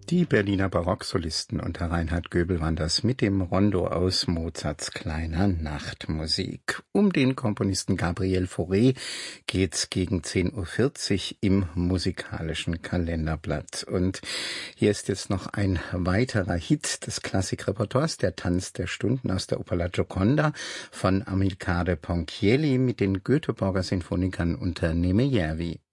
Die Berliner Barocksolisten unter Reinhard Göbel waren das mit dem Rondo aus Mozarts kleiner Nachtmusik. Um den Komponisten Gabriel Fauré geht's gegen 10:40 Uhr im musikalischen Kalenderblatt. Und hier ist jetzt noch ein weiterer Hit des Klassikrepertoires, der Tanz der Stunden aus der Oper La Gioconda von Amilcare Ponchielli mit den Göteborger Sinfonikern unter Nemejervi.